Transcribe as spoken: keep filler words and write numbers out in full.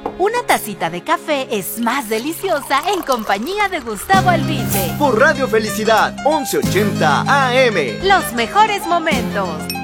Una tacita de café es más deliciosa en compañía de Gustavo Alvite. Por Radio Felicidad, once ochenta A M. Los mejores momentos.